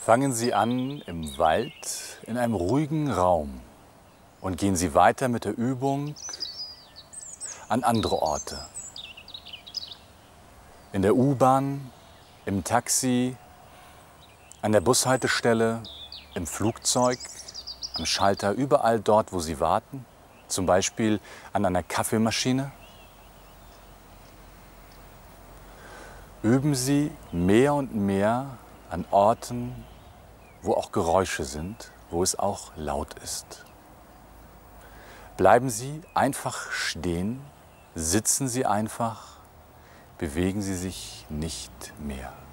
Fangen Sie an im Wald in einem ruhigen Raum und gehen Sie weiter mit der Übung an andere Orte. In der U-Bahn, im Taxi, an der Bushaltestelle, im Flugzeug, am Schalter, überall dort, wo Sie warten, zum Beispiel an einer Kaffeemaschine. Üben Sie mehr und mehr an Orten, wo auch Geräusche sind, wo es auch laut ist. Bleiben Sie einfach stehen, sitzen Sie einfach, bewegen Sie sich nicht mehr.